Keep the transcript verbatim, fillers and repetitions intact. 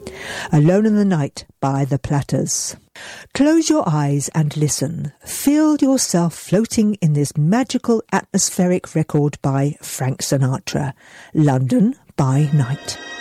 Alone in the Night by The Platters. Close your eyes and listen. Feel yourself floating in this magical atmospheric record by Frank Sinatra. London by Night.